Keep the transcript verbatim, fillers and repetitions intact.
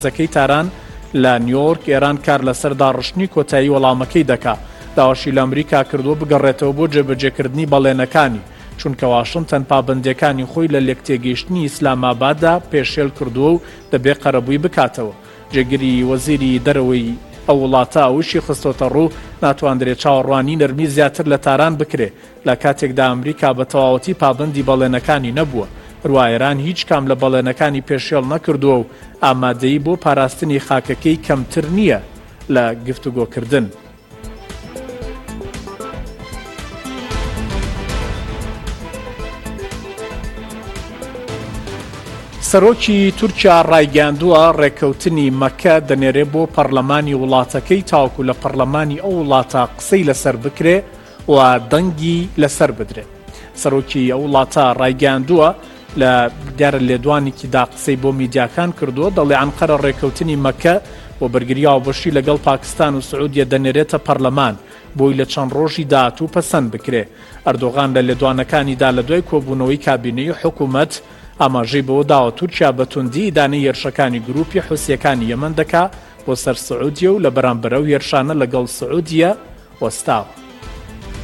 زەکەی تاران لە نیویۆرک ئێران کار لەسەر داڕشتنی کۆتایی وەڵامەکەی دەکات. داواشی لە ئەمریکا کردووە بگەڕێتەوە بۆ جێبەجێکردنی بەڵێنەکانی، چونکە واشنتن پابەندیەکانی خۆی لە لێکتێگەیشتنی ئیسلاماباددا پێشێل کردووە و دەبێت قەرەبووی بکاتەوە. جێگیری وەزیری دەرەوەی ئەو وڵاتە ئەوشی خستۆتە ڕوو ناتوانرێت چاوەڕوانی نەرمی زیاتر لە تاران بکرێ لە کاتێکدا ئەمریکا بە تەواوەتی پابەندی بەڵێنەکانی نەبووە. هەروە ئێران هیچ کام لە بەڵێنەکانی پێشێڵ نەکردووە و ئامادەیی بۆ پاراستنی خاکەکەی کەمتر نییە لە گفتوگۆکردن. سەرۆکی تورکیا ڕایگەاندووە ڕێکەوتنی مەکە دەنێرێ بۆ پەرلەمانی وڵاتەکەی تاوەکو لە پەرلەمانی ئەو وڵاتە قسەی لەسەر بکرێ و دەنگی لەسەر بدرێت. سەرۆکی ئەو وڵاتە ڕایگەاندووە لە دیارە لێدوانێکیدا قسەی بۆ میدیاکان کردووە، دەڵێ ئەنقەرە ڕێکەوتنی مەکە بۆ بەرگریاوە بەشی لەگەڵ پاکستان و سعودیە دەنێرێتە پەرلەمان بۆی لە چەند ڕۆژی داهاتوو پەسەند بکرێ. ئەردۆغان لە لێدوانەکانیدا لە دوای کۆبوونەوەی کابینەی حکوومەت ئاماژەی بەوە داوە تورکیا بە توندی ئیدانەی هێرشەکانی گروپی حوسیەکانی یەمەن دەکا بۆ سەر سعودیە و لە بەرامبەرەو هێرشانە لەگەڵ سعودیە وەستاوە.